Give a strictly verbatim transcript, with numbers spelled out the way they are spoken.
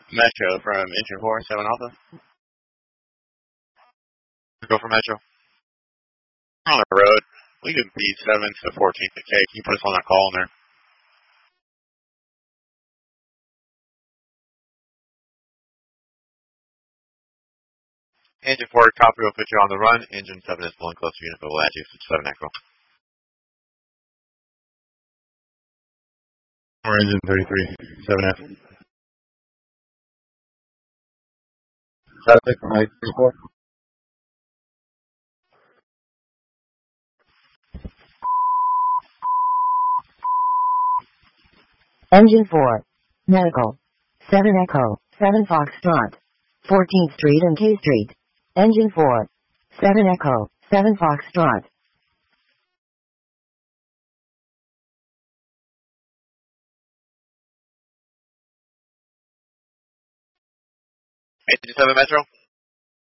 Metro from Engine four, seven Alpha. Go for Metro. On the road. We can be seven to fourteen to K. Can you put us on that call in there? Engine four, copy, will put you on the run. Engine seven is pulling close to unit, but we'll add you to seven Echo. Or engine thirty-three, seven F. Traffic from eight three four. Engine four. Medical. seven Echo. seven Foxtrot. fourteenth Street and K Street. Engine four. seven Echo. seven Foxtrot. Engine seven Metro.